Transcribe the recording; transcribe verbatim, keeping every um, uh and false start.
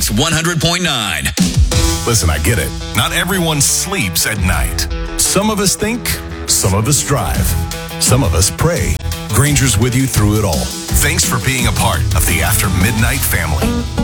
one hundred point nine. Listen, I get it. Not everyone sleeps at night. Some of us think, some of us drive, some of us pray. Granger's with you through it all. Thanks for being a part of the After Midnight family.